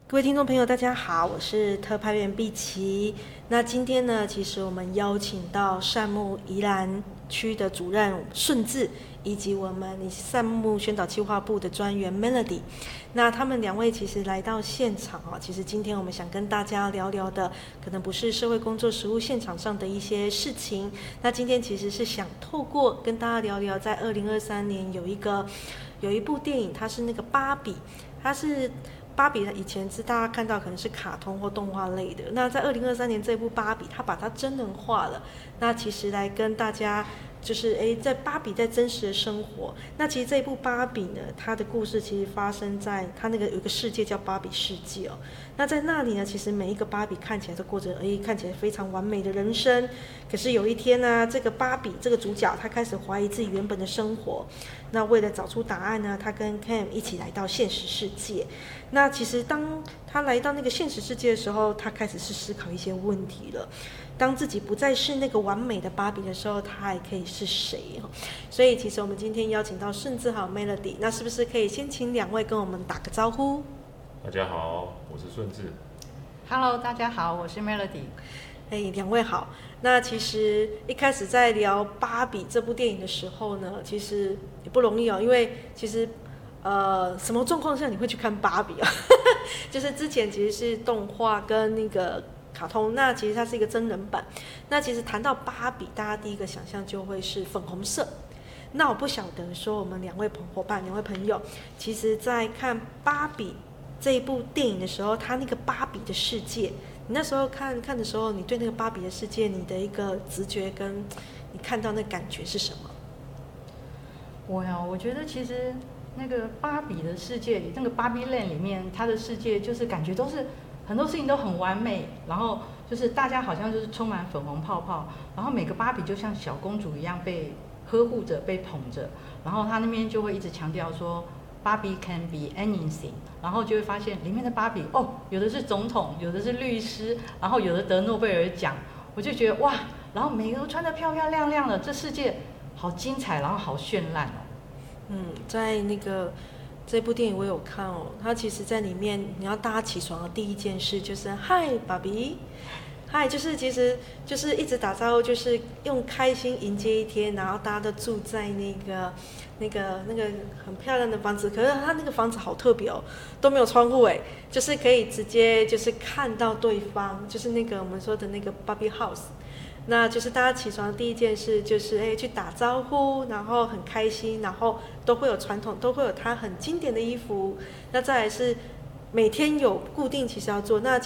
各位听众朋友，大家好，我是特派员碧琪。那今天呢，其实我们邀请到善牧宜兰区的主任顺治，以及我们善牧宣导企划部的专员 Melody。那他们两位其实来到现场啊，其实今天我们想跟大家聊聊的，可能不是社会工作实务现场上的一些事情。那今天其实是想透过跟大家聊聊，在2023年有一部电影，它是那个芭比，它是。芭比以前是大家看到可能是卡通或动画类的，那在2023年这部芭比，它把它真人化了。那其实来跟大家就是在芭比在真实的生活。那其实这一部芭比呢，它的故事其实发生在它那个有一个世界叫芭比世界哦。那在那里呢，其实每一个芭比看起来都过着看起来非常完美的人生。可是有一天呢，这个芭比这个主角他开始怀疑自己原本的生活。那为了找出答案呢，他跟 Cam 一起来到现实世界。那其实当他来到那个现实世界的时候，他开始是思考一些问题了。当自己不再是那个完美的芭比的时候，他还可以是谁？所以其实我们今天邀请到顺治还有 Melody， 那是不是可以先请两位跟我们打个招呼？ 大家好，我是顺治。 Hello， 大家好，我是 Melody。 两位好。那其实一开始在聊《芭比》这部电影的时候呢，其实也不容易哦，因为其实什么状况下你会去看芭比啊？就是之前其实是动画跟那个卡通，那其实它是一个真人版。那其实谈到芭比，大家第一个想象就会是粉红色。那我不晓得说我们两位朋友，其实在看芭比这一部电影的时候，他那个芭比的世界，你那时候看的时候，你对那个芭比的世界，你的一个直觉跟你看到那感觉是什么？ 我觉得其实那个芭比的世界里，那个芭比 land 里面，它的世界就是感觉都是很多事情都很完美，然后就是大家好像就是充满粉红泡泡，然后每个芭比就像小公主一样被呵护着、被捧着，然后他那边就会一直强调说。芭比 can be anything， 然后就会发现里面的芭比有的是总统，有的是律师，然后有的得诺贝尔奖，我就觉得哇，然后每个都穿得漂漂亮亮的，这世界好精彩，然后好绚烂哦。 在那个这部电影我有看哦，它其实在里面你要大家起床的第一件事就是嗨，芭比。嗨，就是其实就是一直打招呼，就是用开心迎接一天，然后大家都住在那个很漂亮的房子，可是他那个房子好特别哦，都没有窗户哎，就是可以直接就是看到对方，就是那个我们说的那个 Barbie House。那就是大家起床的第一件事就是去打招呼，然后很开心，然后都会有传统，都会有他很经典的衣服。那再来是每天有固定其实要做那。